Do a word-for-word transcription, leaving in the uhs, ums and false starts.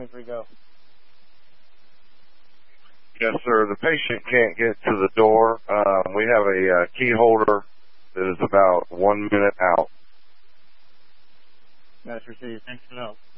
twenty-three, go. Yes, sir. The patient can't get to the door. Um, we have a uh, key holder that is about one minute out. That's received. Thanks for the help.